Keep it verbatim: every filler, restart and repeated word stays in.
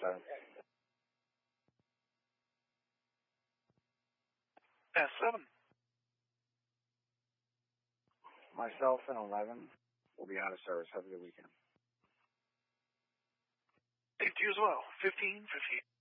seven. S seven. Myself and eleven will be out of service. Have a good weekend. Thank you as well. fifteen fifty.